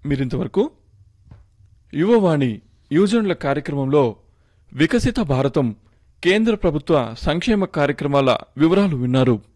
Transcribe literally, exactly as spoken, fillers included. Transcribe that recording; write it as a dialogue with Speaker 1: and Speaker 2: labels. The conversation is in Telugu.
Speaker 1: మీరింతవరకు యువవాణి యువజనుల కార్యక్రమంలో వికసిత భారతం కేంద్ర ప్రభుత్వ సంక్షేమ కార్యక్రమాల వివరాలు విన్నారు.